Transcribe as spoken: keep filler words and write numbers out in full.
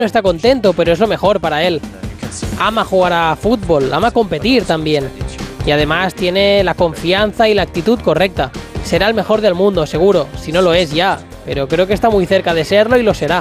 No está contento, pero es lo mejor para él. Ama jugar a fútbol, ama competir también. Y además tiene la confianza y la actitud correcta. Será el mejor del mundo, seguro, si no lo es ya, pero creo que está muy cerca de serlo y lo será.